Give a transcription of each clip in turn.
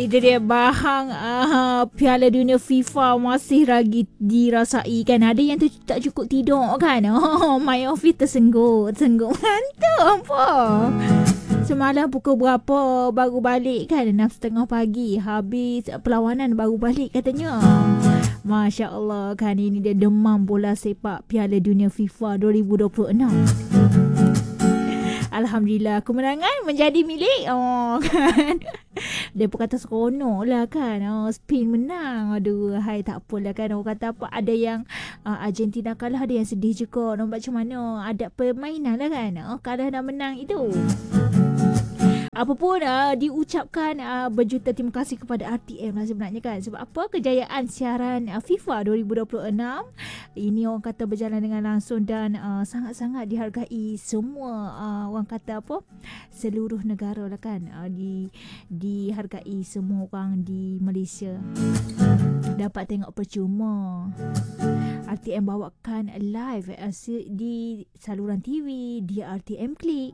Itu dia bahang Piala Dunia FIFA masih lagi dirasai kan. Ada yang tu tak cukup tidur kan. My office tersenggut mantap apa. Semalam pukul berapa baru balik kan, 6:30 pagi. Habis perlawanan baru balik katanya. Masya Allah kan, ini dia demam bola sepak Piala Dunia FIFA 2026. Alhamdulillah kemenangan menjadi milik kan. Dia pun kata seronok lah kan. Spain menang. Aduh, hai tak apalah kan. Orang kata apa, ada yang Argentina kalah, ada yang sedih juga. Nampak macam mana, ada permainan lah kan. Kalah dan menang itu. Apapun diucapkan berjuta terima kasih kepada RTM lah sebenarnya kan. Sebab apa, kejayaan siaran FIFA 2026 ini orang kata berjalan dengan langsung dan sangat-sangat dihargai semua orang kata apa, seluruh negara lah kan. Dihargai semua orang di Malaysia. Dapat tengok percuma. RTM bawakan live di saluran TV, di RTM Klik.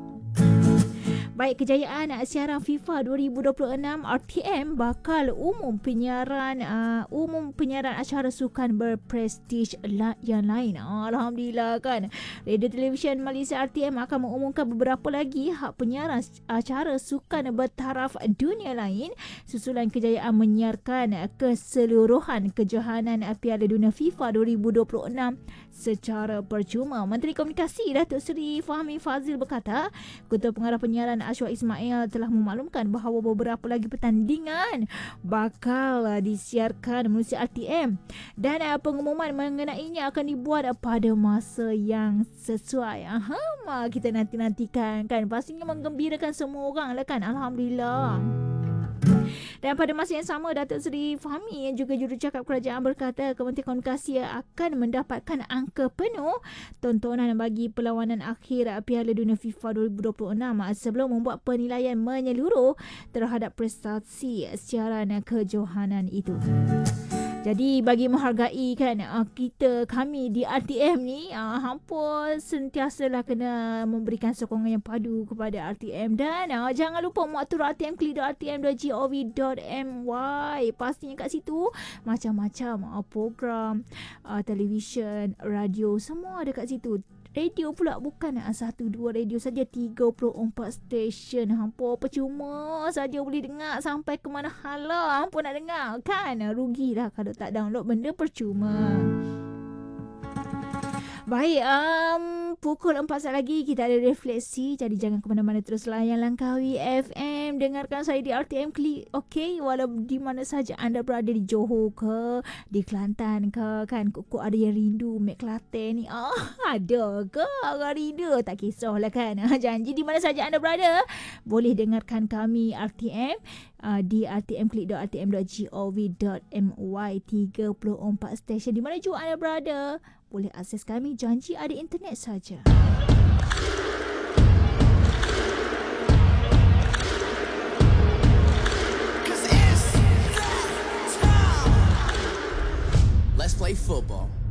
Baik, kejayaan siaran FIFA 2026, RTM bakal umum penyiaran acara sukan berprestij yang lain. Alhamdulillah kan. Radio Television Malaysia RTM akan mengumumkan beberapa lagi hak penyiaran acara sukan bertaraf dunia lain susulan kejayaan menyiarkan keseluruhan kejohanan Piala Dunia FIFA 2026 secara percuma. Menteri Komunikasi Datuk Seri Fahmi Fazil berkata, Ketua Pengarah Penyiaran Ashwa Ismail telah memaklumkan bahawa beberapa lagi pertandingan bakal disiarkan melalui RTM dan pengumuman mengenainya akan dibuat pada masa yang sesuai. Kita nantikan kan. Pastinya menggembirakan semua orang lah kan. Alhamdulillah. Dan pada masa yang sama, Datuk Seri Fahmi yang juga jurucakap kerajaan berkata Kementerian Komunikasi akan mendapatkan angka penuh tontonan bagi perlawanan akhir Piala Dunia FIFA 2026 sebelum membuat penilaian menyeluruh terhadap prestasi siaran kejohanan itu. Jadi bagi menghargai kan kami di RTM ni, hampa sentiasalah kena memberikan sokongan yang padu kepada RTM. Dan jangan lupa muatur rtmklik.rtm.gov.my. Pastinya kat situ macam-macam program televisyen, radio, semua ada kat situ. Radio pula bukan 1-2 radio saja, 34 stesen. Hampa percuma saja boleh dengar sampai ke mana hala hampa nak dengar kan. Rugilah kalau tak download, benda percuma. Baik, pukul 4 saat lagi kita ada refleksi. Jadi jangan ke mana-mana, terus layan Langkawi FM. Dengarkan saya di RTM Klik. Okey, walau di mana saja anda berada, di Johor ke, di Kelantan ke kan. Kok ada yang rindu Mek Kelantan ni. Ada ke orang rindu? Tak kisahlah kan. Janji di mana saja anda berada, boleh dengarkan kami RTM di rtmklik.rtm.gov.my. 34 stesen di mana juga anda berada, boleh akses kami. Janji ada internet saja. Let's play football.